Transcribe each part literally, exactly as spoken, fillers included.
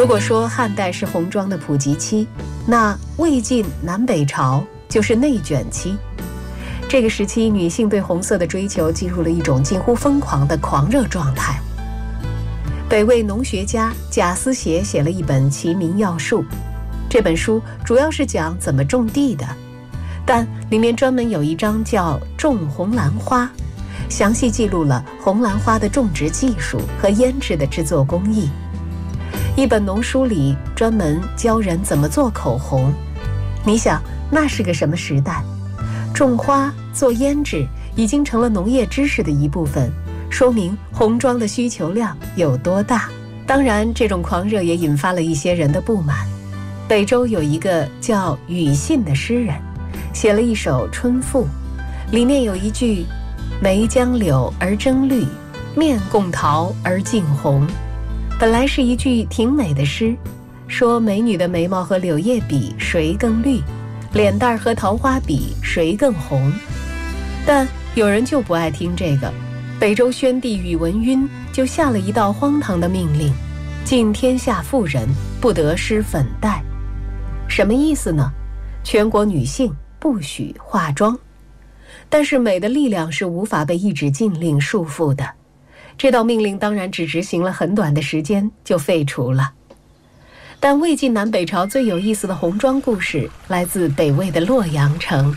如果说汉代是红妆的普及期，那魏晋南北朝就是内卷期。这个时期，女性对红色的追求进入了一种近乎疯狂的狂热状态。北魏农学家贾思勰写了一本《齐民要术》，这本书主要是讲怎么种地的，但里面专门有一章叫《种红兰花》，详细记录了红兰花的种植技术和腌制的制作工艺。一本农书里专门教人怎么做口红。你想，那是个什么时代？种花做腌制已经成了农业知识的一部分，说明红妆的需求量有多大。当然，这种狂热也引发了一些人的不满。北周有一个叫庾信的诗人，写了一首《春赋》，里面有一句眉将柳而争绿，面共桃而竞红。本来是一句挺美的诗，说美女的眉毛和柳叶比谁更绿，脸蛋和桃花比谁更红。但有人就不爱听这个，北周宣帝宇文赟就下了一道荒唐的命令，尽天下妇人不得施粉黛。什么意思呢？全国女性不许化妆。但是美的力量是无法被一纸禁令束缚的，这道命令当然只执行了很短的时间就废除了。但魏晋南北朝最有意思的红妆故事来自北魏的洛阳城。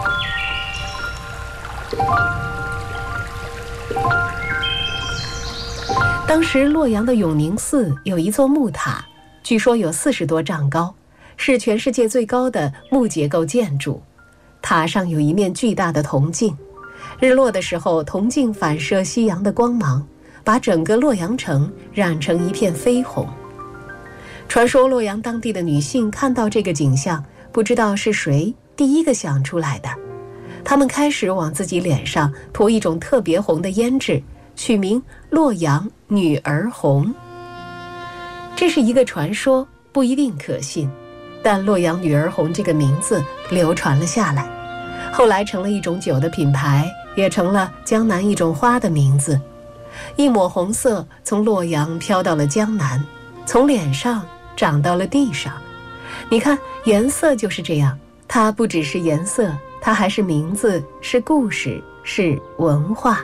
当时洛阳的永宁寺有一座木塔，据说有四十多丈高，是全世界最高的木结构建筑。塔上有一面巨大的铜镜，日落的时候，铜镜反射夕阳的光芒，把整个洛阳城染成一片绯红。传说洛阳当地的女性看到这个景象，不知道是谁第一个想出来的，她们开始往自己脸上涂一种特别红的胭脂，取名洛阳女儿红。这是一个传说，不一定可信，但洛阳女儿红这个名字流传了下来，后来成了一种酒的品牌，也成了江南一种花的名字。一抹红色从洛阳飘到了江南，从脸上长到了地上。你看，颜色就是这样，它不只是颜色，它还是名字，是故事，是文化。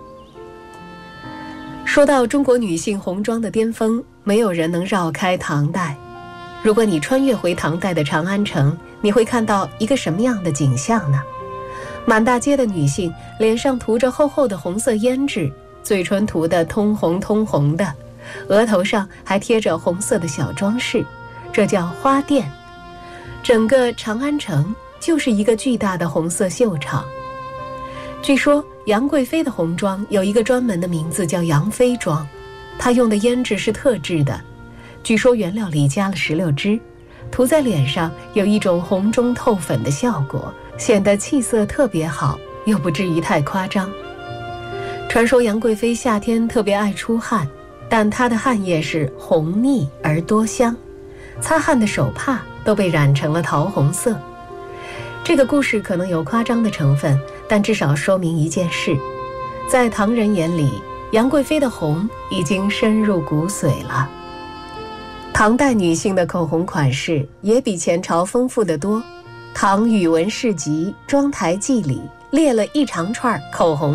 说到中国女性红妆的巅峰，没有人能绕开唐代。如果你穿越回唐代的长安城，你会看到一个什么样的景象呢？满大街的女性脸上涂着厚厚的红色胭脂，嘴唇涂得通红通红的，额头上还贴着红色的小装饰，这叫花钿。整个长安城就是一个巨大的红色秀场。据说杨贵妃的红妆有一个专门的名字叫杨妃妆，她用的胭脂是特制的，据说原料里加了石榴汁，涂在脸上有一种红中透粉的效果，显得气色特别好，又不至于太夸张。传说杨贵妃夏天特别爱出汗，但她的汗液是红腻而多香，擦汗的手帕都被染成了桃红色。这个故事可能有夸张的成分，但至少说明一件事，在唐人眼里，杨贵妃的红已经深入骨髓了。唐代女性的口红款式也比前朝丰富得多，《唐语文事集·妆台记》里列了一长串口红